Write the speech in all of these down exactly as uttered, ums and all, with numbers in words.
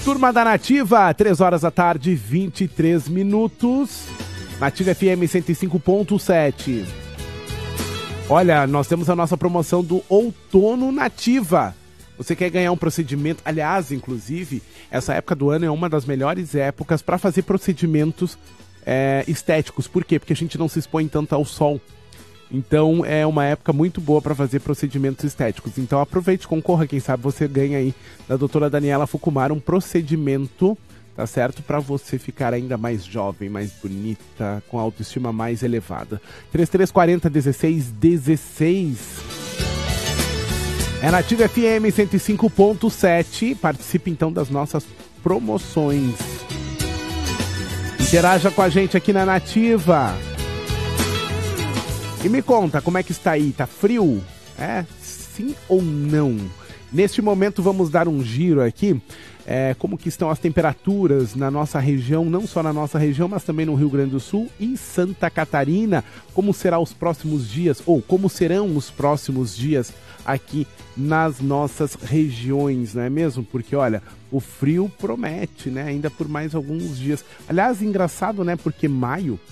Turma da Nativa, três horas da tarde, vinte e três minutos. Nativa F M cento e cinco ponto sete. Olha, nós temos a nossa promoção do Outono Nativa. Você quer ganhar um procedimento, aliás, inclusive, essa época do ano é uma das melhores épocas para fazer procedimentos é, estéticos. Por quê? Porque a gente não se expõe tanto ao sol. Então é uma época muito boa para fazer procedimentos estéticos. Então aproveite, concorra, quem sabe você ganha aí da doutora Daniela Fukumara um procedimento, tá certo? Para você ficar ainda mais jovem, mais bonita, com a autoestima mais elevada. trinta e três quarenta, dezesseis dezesseis. É Nativa F M cento e cinco ponto sete. Participe então das nossas promoções. Interaja com a gente aqui na Nativa. E me conta, como é que está aí? Tá frio? É? Sim ou não? Neste momento vamos dar um giro aqui, é, como que estão as temperaturas na nossa região, não só na nossa região, mas também no Rio Grande do Sul e Santa Catarina. Como será os próximos dias, ou como serão os próximos dias aqui nas nossas regiões, não é mesmo? Porque, olha, o frio promete, né? Ainda por mais alguns dias. Aliás, engraçado, né? Porque maio...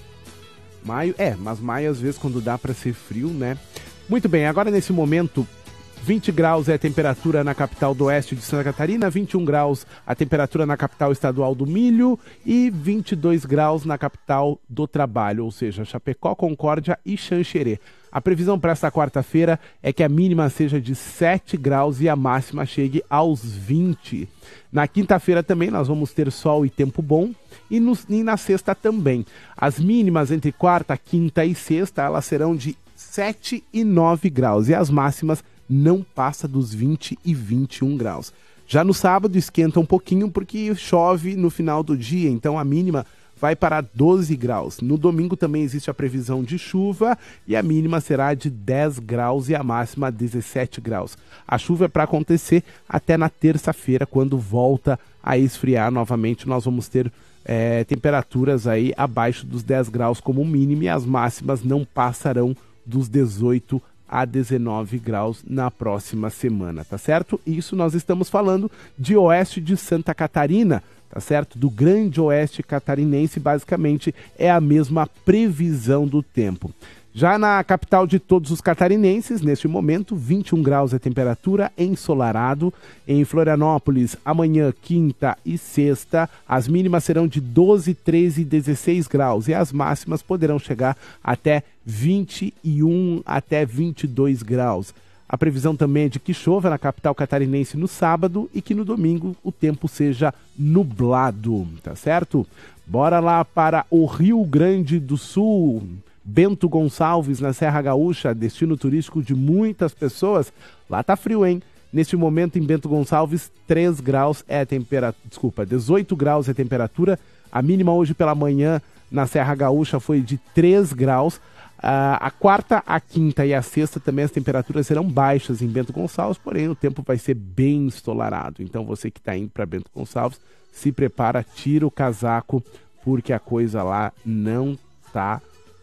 Maio, é, mas maio às vezes quando dá para ser frio, né? Muito bem, agora nesse momento, vinte graus é a temperatura na capital do oeste de Santa Catarina, vinte e um graus a temperatura na capital estadual do Milho e vinte e dois graus na capital do Trabalho, ou seja, Chapecó, Concórdia e Xanxerê. A previsão para esta quarta-feira é que a mínima seja de sete graus e a máxima chegue aos vinte. Na quinta-feira também nós vamos ter sol e tempo bom e, no, e na sexta também. As mínimas entre quarta, quinta e sexta elas serão de sete e nove graus e as máximas não passa dos vinte e vinte e um graus. Já no sábado esquenta um pouquinho porque chove no final do dia, então a mínima vai para doze graus. No domingo também existe a previsão de chuva e a mínima será de dez graus e a máxima dezessete graus. A chuva é para acontecer até na terça-feira, quando volta a esfriar novamente. Nós vamos ter é, temperaturas aí abaixo dos dez graus como mínimo e as máximas não passarão dos dezoito a dezenove graus na próxima semana, tá certo? Isso nós estamos falando de oeste de Santa Catarina, tá certo? Do grande oeste catarinense, basicamente é a mesma previsão do tempo. Já na capital de todos os catarinenses, neste momento, vinte e um graus a temperatura, ensolarado. Em Florianópolis, amanhã, quinta e sexta, as mínimas serão de doze, treze e dezesseis graus e as máximas poderão chegar até vinte e um até vinte e dois graus. A previsão também é de que chova na capital catarinense no sábado e que no domingo o tempo seja nublado, tá certo? Bora lá para o Rio Grande do Sul. Bento Gonçalves, na Serra Gaúcha, destino turístico de muitas pessoas. Lá tá frio, hein? Neste momento, em Bento Gonçalves, três graus é a temperatura, desculpa, dezoito graus é a temperatura. A mínima hoje pela manhã na Serra Gaúcha foi de três graus. Uh, a quarta, a quinta e a sexta também as temperaturas serão baixas em Bento Gonçalves, porém o tempo vai ser bem ensolarado. Então você que está indo para Bento Gonçalves, se prepara, tira o casaco, porque a coisa lá não tá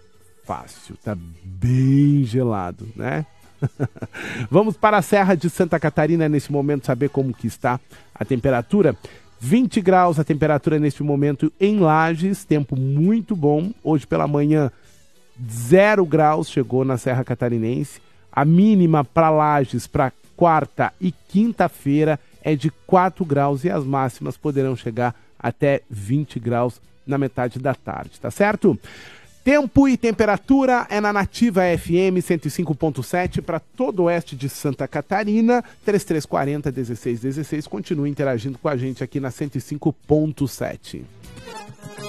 fácil, tá bem gelado, né? Vamos para a Serra de Santa Catarina nesse momento, saber como que está a temperatura. vinte graus a temperatura neste momento em Lages, tempo muito bom. Hoje pela manhã, zero graus chegou na Serra Catarinense. A mínima para Lages para quarta e quinta-feira é de quatro graus e as máximas poderão chegar até vinte graus na metade da tarde, tá certo? Tempo e temperatura é na Nativa F M cento e cinco ponto sete para todo o oeste de Santa Catarina. trinta e três quarenta, dezesseis dezesseis. Continue interagindo com a gente aqui na cento e cinco ponto sete.